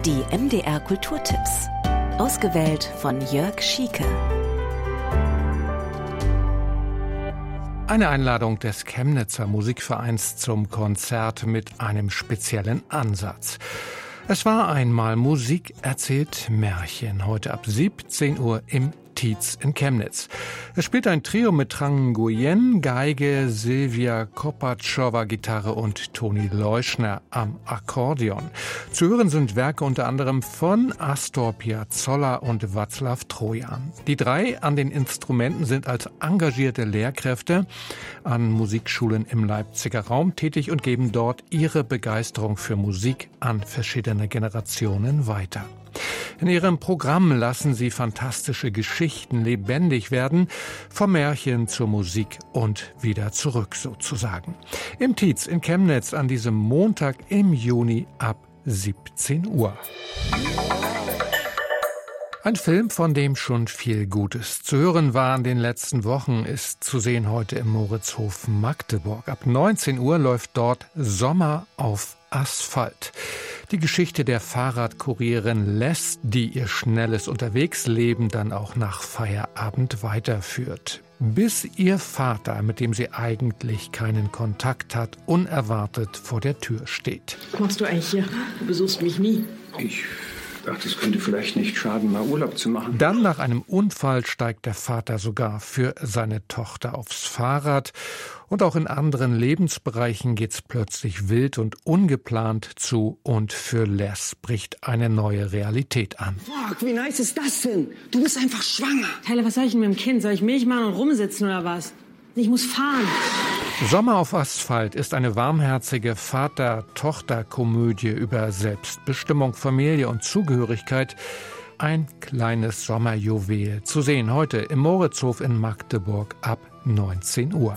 Die MDR Kulturtipps. Ausgewählt von Jörg Schieke. Eine Einladung des Chemnitzer Musikvereins zum Konzert mit einem speziellen Ansatz. Es war einmal Musik erzählt Märchen, heute ab 17 Uhr im Tietz in Chemnitz. Es spielt ein Trio mit Trang Nguyen, Geige, Silvia Kopatschowa, Gitarre und Toni Leuschner am Akkordeon. Zu hören sind Werke unter anderem von Astor Piazzolla und Václav Trojan. Die drei an den Instrumenten sind als engagierte Lehrkräfte an Musikschulen im Leipziger Raum tätig und geben dort ihre Begeisterung für Musik an verschiedene Generationen weiter. In ihrem Programm lassen sie fantastische Geschichten lebendig werden, vom Märchen zur Musik und wieder zurück sozusagen. Im Tietz in Chemnitz an diesem Montag im Juni ab 17 Uhr. Ein Film, von dem schon viel Gutes zu hören war in den letzten Wochen, ist zu sehen heute im Moritzhof Magdeburg. Ab 19 Uhr läuft dort Sommer auf Asphalt. Die Geschichte der Fahrradkurierin Les, die ihr schnelles Unterwegsleben dann auch nach Feierabend weiterführt. Bis ihr Vater, mit dem sie eigentlich keinen Kontakt hat, unerwartet vor der Tür steht. Was machst du eigentlich hier? Du besuchst mich nie. Ich dachte, es könnte vielleicht nicht schaden, mal Urlaub zu machen. Dann nach einem Unfall steigt der Vater sogar für seine Tochter aufs Fahrrad. Und auch in anderen Lebensbereichen geht's plötzlich wild und ungeplant zu. Und für Les bricht eine neue Realität an. Fuck, wie nice ist das denn? Du bist einfach schwanger. Tyler, was soll ich denn mit dem Kind? Soll ich Milch machen und rumsitzen oder was? Ich muss fahren. Sommer auf Asphalt ist eine warmherzige Vater-Tochter-Komödie über Selbstbestimmung, Familie und Zugehörigkeit. Ein kleines Sommerjuwel. Zu sehen heute im Moritzhof in Magdeburg ab 19 Uhr.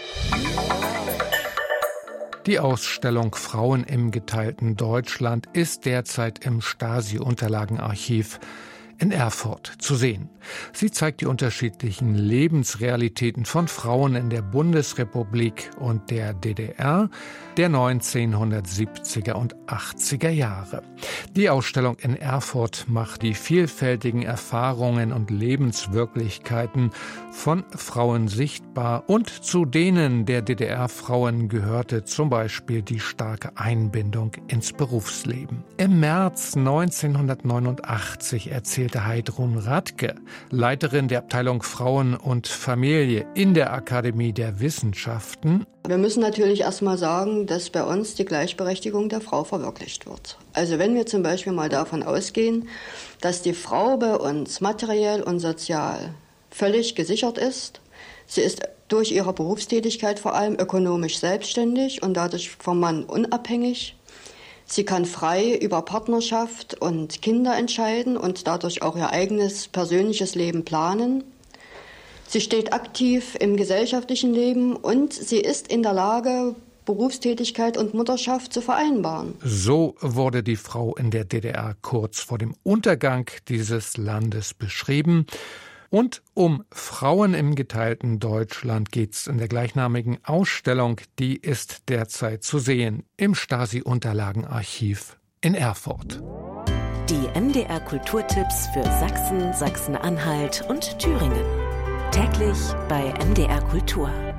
Die Ausstellung Frauen im geteilten Deutschland ist derzeit im Stasi-Unterlagenarchiv in Erfurt zu sehen. Sie zeigt die unterschiedlichen Lebensrealitäten von Frauen in der Bundesrepublik und der DDR der 1970er und 80er Jahre. Die Ausstellung in Erfurt macht die vielfältigen Erfahrungen und Lebenswirklichkeiten von Frauen sichtbar und zu denen der DDR-Frauen gehörte zum Beispiel die starke Einbindung ins Berufsleben. Im März 1989 erzählte Heidrun Radke, Leiterin der Abteilung Frauen und Familie in der Akademie der Wissenschaften: Wir müssen natürlich erstmal sagen, dass bei uns die Gleichberechtigung der Frau verwirklicht wird. Also wenn wir zum Beispiel mal davon ausgehen, dass die Frau bei uns materiell und sozial völlig gesichert ist, sie ist durch ihre Berufstätigkeit vor allem ökonomisch selbstständig und dadurch vom Mann unabhängig. Sie kann frei über Partnerschaft und Kinder entscheiden und dadurch auch ihr eigenes persönliches Leben planen. Sie steht aktiv im gesellschaftlichen Leben und sie ist in der Lage, Berufstätigkeit und Mutterschaft zu vereinbaren. So wurde die Frau in der DDR kurz vor dem Untergang dieses Landes beschrieben. Und um Frauen im geteilten Deutschland geht's in der gleichnamigen Ausstellung. Die ist derzeit zu sehen im Stasi-Unterlagenarchiv in Erfurt. Die MDR Kulturtipps für Sachsen, Sachsen-Anhalt und Thüringen. Täglich bei MDR Kultur.